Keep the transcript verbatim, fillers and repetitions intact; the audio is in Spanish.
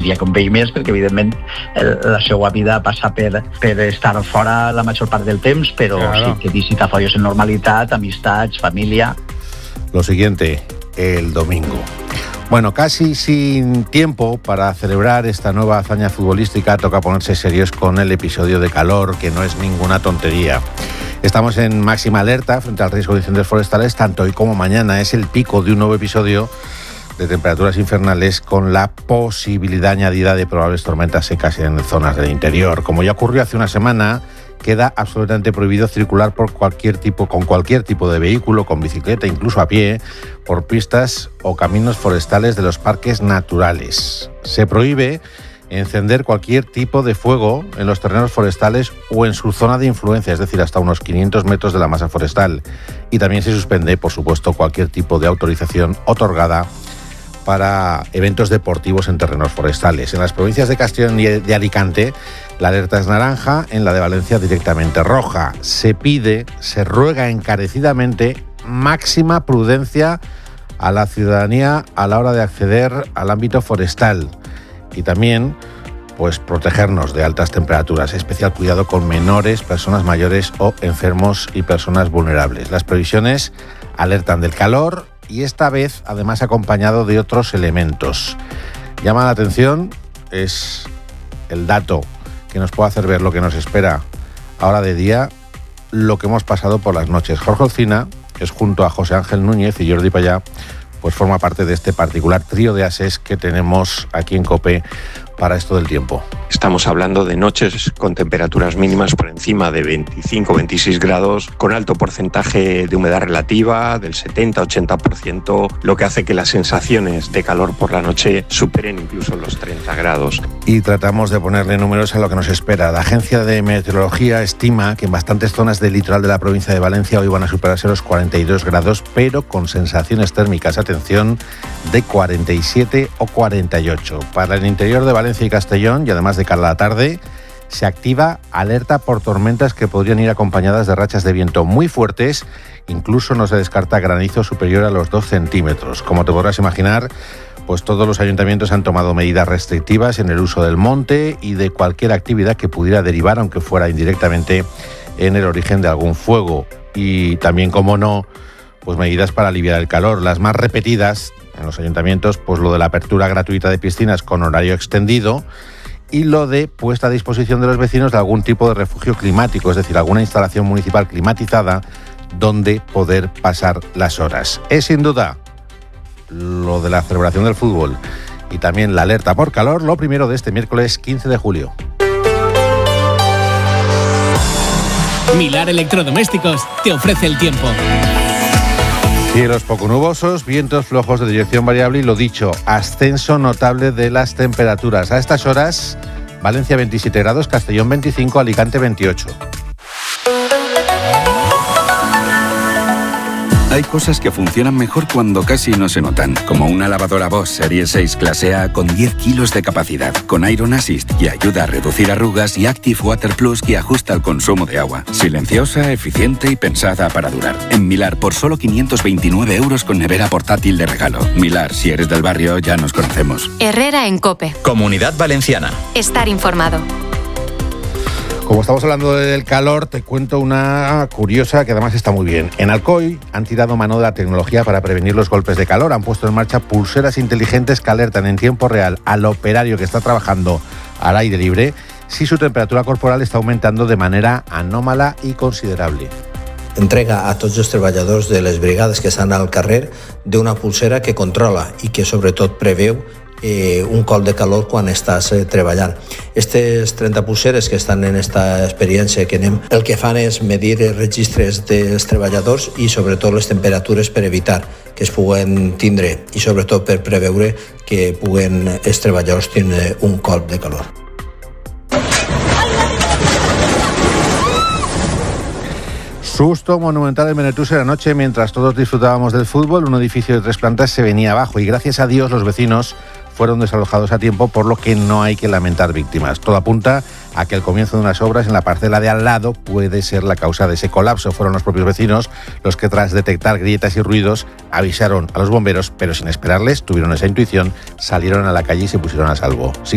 diria que un vell més, perquè evidentment la seva vida passa per, per estar fora la major part del temps, però claro, sí que visita follos en normalitat, amistats, família. Lo siguiente, el domingo. Bueno, casi sin tiempo para celebrar esta nueva hazaña futbolística, toca ponerse serios con el episodio de calor, que no es ninguna tontería. Estamos en máxima alerta frente al riesgo de incendios forestales, tanto hoy como mañana. Es el pico de un nuevo episodio de temperaturas infernales con la posibilidad añadida de probables tormentas secas en zonas del interior. Como ya ocurrió hace una semana, queda absolutamente prohibido circular por cualquier tipo, con cualquier tipo de vehículo, con bicicleta, incluso a pie, por pistas o caminos forestales de los parques naturales. Se prohíbe encender cualquier tipo de fuego en los terrenos forestales o en su zona de influencia, es decir, hasta unos quinientos metros de la masa forestal. Y también se suspende, por supuesto, cualquier tipo de autorización otorgada para eventos deportivos en terrenos forestales. En las provincias de Castellón y de Alicante, la alerta es naranja, en la de Valencia directamente roja. Se pide, se ruega encarecidamente máxima prudencia a la ciudadanía a la hora de acceder al ámbito forestal y también pues protegernos de altas temperaturas, especial cuidado con menores, personas mayores o enfermos y personas vulnerables. Las previsiones alertan del calor y esta vez además acompañado de otros elementos. Llama la atención es el dato que nos puede hacer ver lo que nos espera ahora de día, lo que hemos pasado por las noches. Jorge Olcina es, junto a José Ángel Núñez y Jordi Payá, pues forma parte de este particular trío de ases que tenemos aquí en COPE para esto del tiempo. Estamos hablando de noches con temperaturas mínimas por encima de veinticinco a veintiséis grados, con alto porcentaje de humedad relativa del setenta a ochenta por ciento, lo que hace que las sensaciones de calor por la noche superen incluso los treinta grados. Y tratamos de ponerle números a lo que nos espera. La Agencia de Meteorología estima que en bastantes zonas del litoral de la provincia de Valencia hoy van a superarse los cuarenta y dos grados, pero con sensaciones térmicas, atención, de cuarenta y siete o cuarenta y ocho. Para el interior de Valencia y Castellón, y además de cara a la tarde, se activa alerta por tormentas que podrían ir acompañadas de rachas de viento muy fuertes. Incluso no se descarta granizo superior a los dos centímetros. Como te podrás imaginar, pues todos los ayuntamientos han tomado medidas restrictivas en el uso del monte y de cualquier actividad que pudiera derivar, aunque fuera indirectamente, en el origen de algún fuego. Y también, como no, pues medidas para aliviar el calor. Las más repetidas en los ayuntamientos, pues lo de la apertura gratuita de piscinas con horario extendido y lo de puesta a disposición de los vecinos de algún tipo de refugio climático, es decir, alguna instalación municipal climatizada donde poder pasar las horas. Es sin duda lo de la celebración del fútbol y también la alerta por calor, lo primero de este miércoles quince de julio. Milar Electrodomésticos te ofrece el tiempo. Cielos poco nubosos, vientos flojos de dirección variable y, lo dicho, ascenso notable de las temperaturas. A estas horas, Valencia veintisiete grados, Castellón veinticinco, Alicante veintiocho. Hay cosas que funcionan mejor cuando casi no se notan, como una lavadora Bosch Serie seis Clase A con diez kilos de capacidad, con Iron Assist que ayuda a reducir arrugas y Active Water Plus que ajusta el consumo de agua. Silenciosa, eficiente y pensada para durar. En Milar, por solo quinientos veintinueve euros con nevera portátil de regalo. Milar, si eres del barrio, ya nos conocemos. Herrera en COPE. Comunidad Valenciana. Estar informado. Como estamos hablando del calor, te cuento una curiosa que además está muy bien. En Alcoy han tirado mano de la tecnología para prevenir los golpes de calor. Han puesto en marcha pulseras inteligentes que alertan en tiempo real al operario que está trabajando al aire libre si su temperatura corporal està aumentando de manera anòmala i considerable. Entrega a tots els treballadors de les brigades que estan al carrer d'una pulsera que controla i que sobretot preveu Eh, un col de calor quan estàs eh, treballant. Aquestes trenta pulseres que estan en esta experiència que anem, el que fan és medir els registres dels treballadors i sobretot les temperatures per evitar que es puguen tindre i sobretot per preveure que puguen els treballadors tindre un col de calor. Susto monumental en Benetús anoche mientras todos disfrutábamos del fútbol. Un edificio de tres plantas se venía abajo y gracias a Dios los vecinos fueron desalojados a tiempo, por lo que no hay que lamentar víctimas. Todo apunta a que el comienzo de unas obras en la parcela de al lado puede ser la causa de ese colapso. Fueron los propios vecinos los que, tras detectar grietas y ruidos, avisaron a los bomberos, pero sin esperarles, tuvieron esa intuición, salieron a la calle y se pusieron a salvo.